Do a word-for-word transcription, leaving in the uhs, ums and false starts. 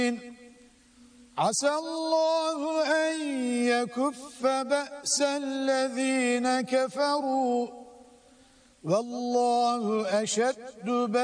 عسى الله أن يكف بأس الذين كفروا والله أشد بأسا